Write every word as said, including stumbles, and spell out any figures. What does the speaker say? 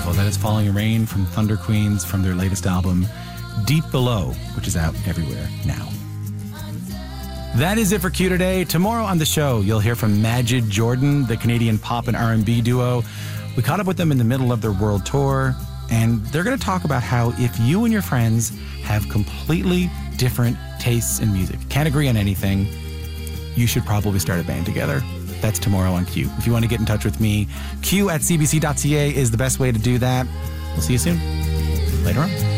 beautiful. That is Falling Rain from Thunder Queens from their latest album, Deep Below, which is out everywhere now. That is it for Q today. Tomorrow on the show, you'll hear from Majid Jordan, the Canadian pop and R and B duo. We caught up with them in the middle of their world tour, and they're going to talk about how if you and your friends have completely different tastes in music, can't agree on anything, you should probably start a band together. That's tomorrow on Q. If you want to get in touch with me, q at c b c dot c a is the best way to do that. We'll see you soon. Later on.